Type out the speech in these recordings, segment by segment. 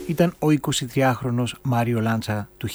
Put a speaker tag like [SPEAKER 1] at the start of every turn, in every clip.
[SPEAKER 1] ήταν ο 23χρονος Μάριο Λάντσα του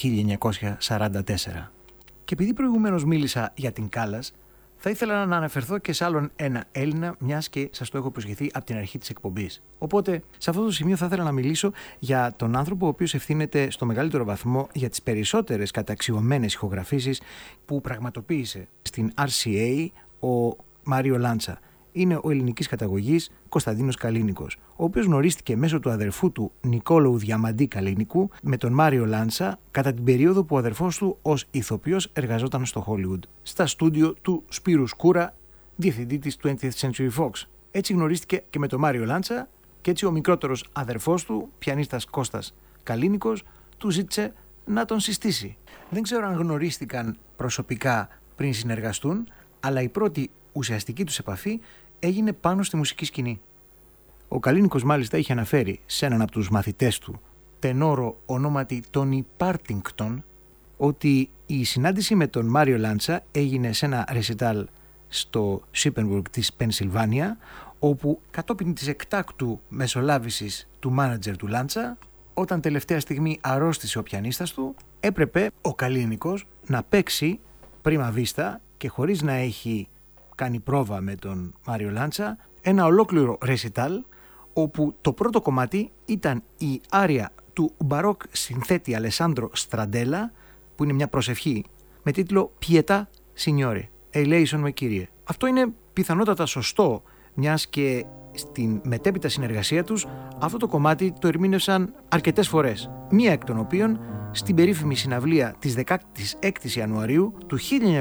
[SPEAKER 1] 1944. Και επειδή προηγουμένως μίλησα για την Κάλλας, θα ήθελα να αναφερθώ και σε άλλον ένα Έλληνα, μιας και σας το έχω προσχεθεί από την αρχή της εκπομπής. Οπότε, σε αυτό το σημείο θα ήθελα να μιλήσω για τον άνθρωπο ο οποίος ευθύνεται στο μεγαλύτερο βαθμό για τις περισσότερες καταξιωμένες ηχογραφήσεις που πραγματοποίησε στην RCA ο Μάριο Λάντσα. Είναι ο ελληνικής καταγωγής Κωνσταντίνος Καλίνικος, ο οποίος γνωρίστηκε μέσω του αδερφού του Νικόλαου Διαμαντή Καλίνικου με τον Μάριο Λάντσα κατά την περίοδο που ο αδερφός του ως ηθοποιός εργαζόταν στο Hollywood, στα στούντιο του Σπύρου Σκούρα, διευθυντή της 20th Century Fox. Έτσι γνωρίστηκε και με τον Μάριο Λάντσα και έτσι ο μικρότερος αδερφός του, πιανίστας Κώστας Καλίνικος, του ζήτησε να τον συστήσει. Δεν ξέρω αν γνωρίστηκαν προσωπικά πριν συνεργαστούν, αλλά η πρώτη ουσιαστική τους επαφή έγινε πάνω στη μουσική σκηνή. Ο Καλίνικος μάλιστα είχε αναφέρει σε έναν από τους μαθητές του, τενόρο ονόματι Τόνι Πάρτινγκτον, ότι η συνάντηση με τον Μάριο Λάντσα έγινε σε ένα ρεσιτάλ στο Shippensburg της Πενσιλβάνια, όπου κατόπιν της εκτάκτου μεσολάβησης του μάνατζερ του Λάντσα, όταν τελευταία στιγμή αρρώστησε ο πιανίστας του, έπρεπε ο Καλίνικος να παίξει πρίμα βίστα και χωρίς να έχει κάνει πρόβα με τον Μάριο Λάντσα ένα ολόκληρο ρεσιτάλ, όπου το πρώτο κομμάτι ήταν η άρια του μπαρόκ συνθέτη Αλεσάνδρο Στραντέλα, που είναι μια προσευχή με τίτλο Pietà Signore, Eleison με Κύριε. Αυτό είναι πιθανότατα σωστό, μιας και στην μετέπειτα συνεργασία τους αυτό το κομμάτι το ερμήνευσαν αρκετές φορές, μία εκ των οποίων στην περίφημη συναυλία της 16ης Ιανουαρίου του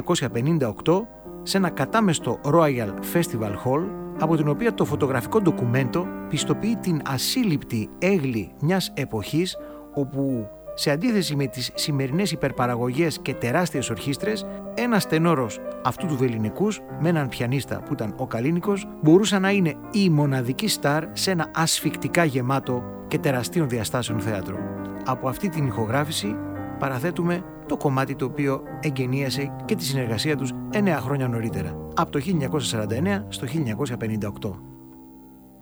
[SPEAKER 1] 1958 σε ένα κατάμεστο Royal Festival Hall, από την οποία το φωτογραφικό ντοκουμέντο πιστοποιεί την ασύλληπτη έγλη μιας εποχής όπου, σε αντίθεση με τις σημερινές υπερπαραγωγές και τεράστιες ορχήστρες, ένας τενόρος αυτού του βεληνικούς με έναν πιανίστα που ήταν ο Καλίνικος μπορούσε να είναι η μοναδική στάρ σε ένα ασφικτικά γεμάτο και τεραστίων διαστάσεων θέατρο. Από αυτή την ηχογράφηση παραθέτουμε το κομμάτι το οποίο εγκαινίασε και τη συνεργασία τους 9 χρόνια νωρίτερα, από το 1949 στο 1958.